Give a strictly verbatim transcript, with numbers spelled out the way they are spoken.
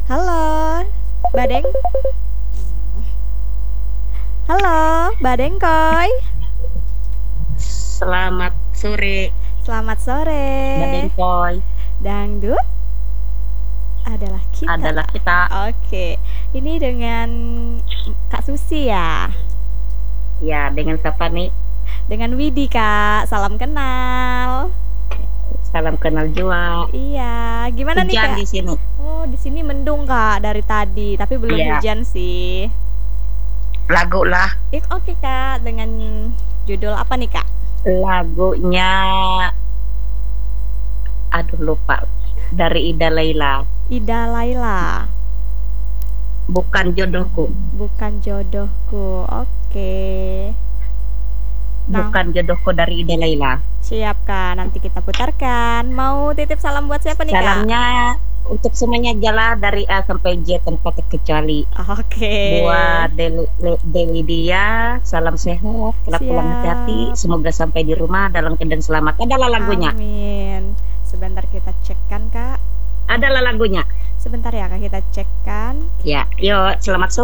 Halo, Badeng. Halo, Badengkoy. Selamat sore, Selamat sore. Badengkoy. Dangdut adalah kita. Adalah kita. Oke, ini dengan Kak Susi ya. Ya, dengan siapa nih? Dengan Widi Kak. Salam kenal. Salam kenal jua. Iya, gimana nih Hujan Kak? di sini. Oh, di sini mendung Kak dari tadi, tapi belum Iya. hujan sih. Lagu lah. Ik- Oke Kak, dengan judul apa nih Kak? Lagunya, aduh lupa. Dari Ida Laila. Ida Laila. Bukan jodohku. Bukan jodohku. Oke. Nah, Bukan jodohku dari Ida Laila. siap Kak, nanti kita putarkan. Mau titip salam buat siapa nih Kak? Salamnya untuk semuanya jalan dari A sampai J tanpa terkecuali. Oke. Buat Deli, Le- Dewi Dia, salam sehat, pulang hati-hati, Siap. semoga sampai di rumah dalam keadaan selamat. Adalah lagunya. Amin. Sebentar kita cekkan Kak. Adalah lagunya. Sebentar ya Kak, kita cekkan. Ya, yuk, selamat sore.